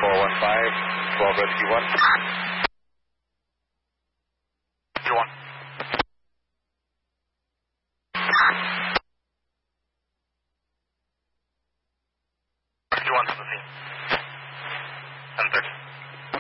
415, 12 Rescue 1. Rescue 1. Rescue 1 to the scene. 10-13.